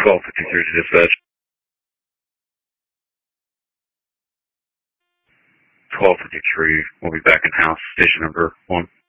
1253 to dispatch. 1253, we'll be back in house, station number 1.